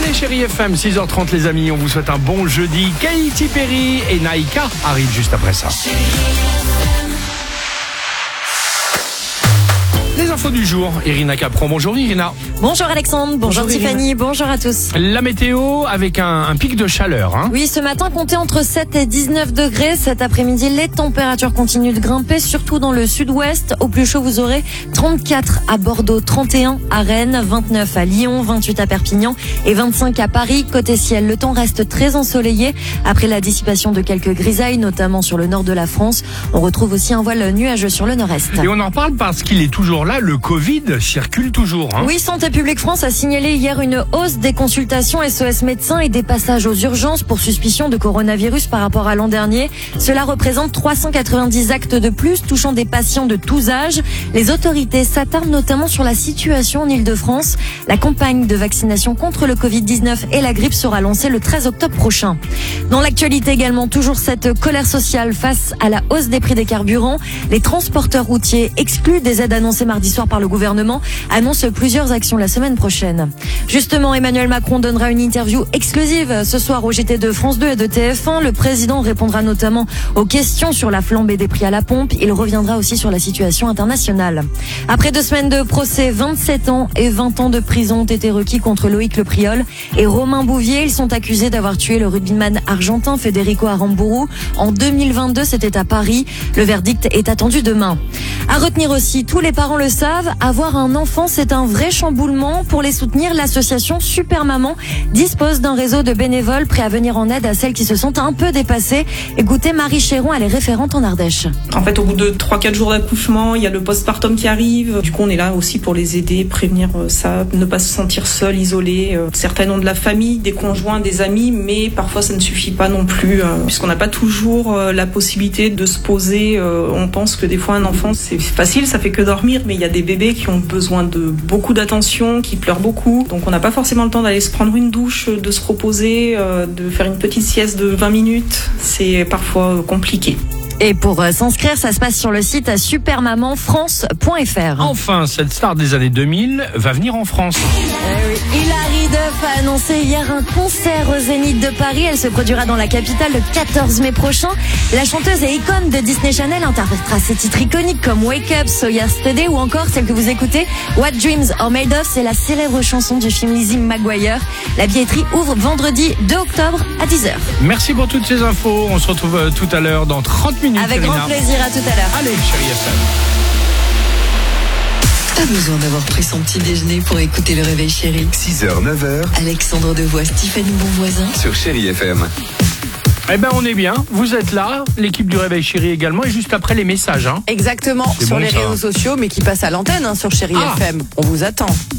Allez, Chérie FM, 6h30 les amis, on vous souhaite un bon jeudi. Katy Perry et Naïka arrivent juste après ça. Les infos du jour, Irina Capron. Bonjour Irina. Bonjour Alexandre, bonjour Tiffany, bonjour à tous. La météo avec un pic de chaleur. Oui, ce matin, comptez entre 7 et 19 degrés. Cet après-midi, les températures continuent de grimper, surtout dans le sud-ouest. Au plus chaud, vous aurez 34 à Bordeaux, 31 à Rennes, 29 à Lyon, 28 à Perpignan et 25 à Paris. Côté ciel, le temps reste très ensoleillé. Après la dissipation de quelques grisailles, notamment sur le nord de la France, on retrouve aussi un voile nuageux sur le nord-est. Et on en parle parce qu'il est toujours là, le Covid circule toujours. Oui, Santé publique France a signalé hier une hausse des consultations SOS médecins et des passages aux urgences pour suspicion de coronavirus par rapport à l'an dernier. Cela représente 390 actes de plus touchant des patients de tous âges. Les autorités s'attardent notamment sur la situation en Ile-de-France. La campagne de vaccination contre le Covid-19 et la grippe sera lancée le 13 octobre prochain. Dans l'actualité également, toujours cette colère sociale face à la hausse des prix des carburants. Les transporteurs routiers exclus des aides annoncées mardi soir par le gouvernement annoncent plusieurs actions la semaine prochaine. Justement, Emmanuel Macron donnera une interview exclusive ce soir au JT de France 2 et de TF1. Le président répondra notamment aux questions sur la flambée des prix à la pompe. Il reviendra aussi sur la situation internationale. Après 2 semaines de procès, 27 ans et 20 ans de prison ont été requis contre Loïc Le Priol et Romain Bouvier. Ils sont accusés d'avoir tué le rugbyman argentin Federico Aramburu. En 2022, c'était à Paris. Le verdict est attendu demain. À retenir aussi, tous les parents le savent, avoir un enfant, c'est un vrai chamboulement. Pour les soutenir, l'association Super Maman dispose d'un réseau de bénévoles prêts à venir en aide à celles qui se sentent un peu dépassées. Écoutez Marie Chéron, elle est référente en Ardèche. En fait, au bout de 3-4 jours d'accouchement, il y a le postpartum qui arrive. Du coup, on est là aussi pour les aider, prévenir ça, ne pas se sentir seul, isolé. Certaines ont de la famille, des conjoints, des amis, mais parfois ça ne suffit pas non plus, puisqu'on n'a pas toujours la possibilité de se poser. On pense que des fois un enfant, c'est facile, ça fait que dormir, mais il y a des bébés qui ont besoin de beaucoup d'attention, qui pleurent beaucoup. Donc on n'a pas forcément le temps d'aller se prendre une douche, de se reposer, de faire une petite sieste de 20 minutes. C'est parfois compliqué. Et pour s'inscrire, ça se passe sur le site supermamanfrance.fr. Enfin, cette star des années 2000 va venir en France. Hilary Duff a annoncé hier un concert au Zénith de Paris. Elle se produira dans la capitale le 14 mai prochain. La chanteuse et icône de Disney Channel interprétera ses titres iconiques comme Wake Up, So Yesterday ou encore celle que vous écoutez, What Dreams Are Made Of. C'est la célèbre chanson du film Lizzie McGuire. La billetterie ouvre vendredi 2 octobre à 10h. Merci pour toutes ces infos. On se retrouve tout à l'heure dans 30 minutes. Avec grand plaisir, à tout à l'heure. Allez, Chérie FM. Pas besoin d'avoir pris son petit déjeuner pour écouter le réveil chéri. 6h, 9h. Alexandre Devois, Stéphanie Bonvoisin. Sur Chérie FM. Eh ben on est bien, vous êtes là, l'équipe du Réveil Chéri également, et juste après les messages. Exactement, C'est sur bon, les ça. réseaux sociaux, mais qui passent à l'antenne sur Chérie FM. On vous attend.